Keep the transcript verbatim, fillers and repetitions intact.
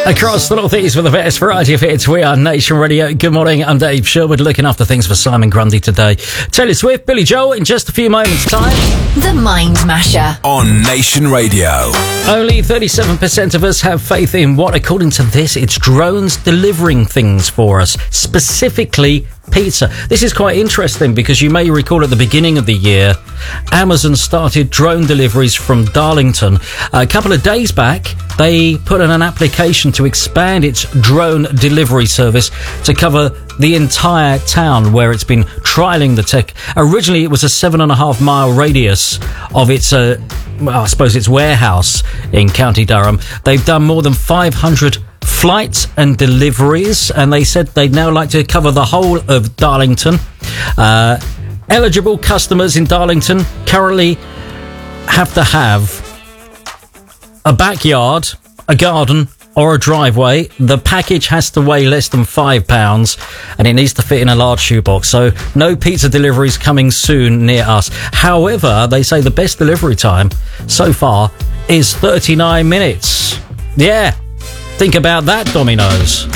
Across the northeast with the best variety of hits, we are Nation Radio. Good morning, I'm Dave Sherwood, looking after things for Simon Grundy today. Taylor Swift, Billy Joel in just a few moments' time. The Mind Masher on Nation Radio. Only thirty-seven percent of us have faith in what, according to this, it's drones delivering things for us, specifically pizza. This is quite interesting because you may recall at the beginning of the year, Amazon started drone deliveries from Darlington. A couple of days back, they put in an application to expand its drone delivery service to cover the entire town where it's been trialling the tech. Originally, it was a seven and a half mile radius of its, uh, well, I suppose its warehouse in County Durham. They've done more than five hundred flights and deliveries, and they said they'd now like to cover the whole of Darlington. Uh, eligible customers in Darlington currently have to have a backyard, a garden, or a driveway. The package has to weigh less than five pounds, and it needs to fit in a large shoebox. So no pizza deliveries coming soon near us. However, they say the best delivery time so far is thirty-nine minutes. Yeah. Think about that, Domino's.